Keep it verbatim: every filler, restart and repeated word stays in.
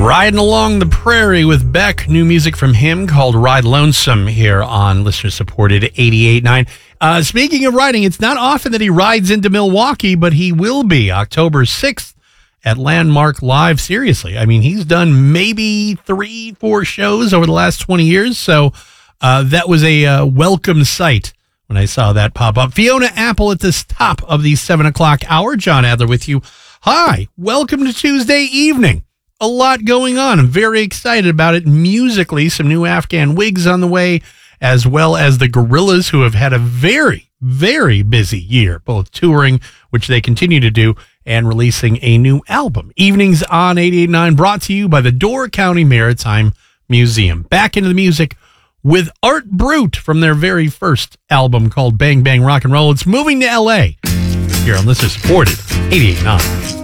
Riding Along the Prairie with Beck. New music from him called Ride Lonesome here on listener-supported eighty-eight point nine. Uh, speaking of riding, it's not often that he rides into Milwaukee, but he will be October sixth at Landmark Live. Seriously, I mean, he's done maybe three, four shows over the last twenty years, so uh, that was a uh, welcome sight when I saw that pop up. Fiona Apple at this top of the seven o'clock hour. John Adler with you. Hi, welcome to Tuesday evening. A lot going on. I'm very excited about it musically. Some new Afghan Wigs on the way, as well as the Gorillaz, who have had a very, very busy year, both touring, which they continue to do, and releasing a new album. Evenings on eighty-eight point nine, brought to you by the Door County Maritime Museum. Back into the music with Art Brut from their very first album called Bang Bang Rock and Roll. It's moving to L A here on Listener Supported eighty-eight point nine.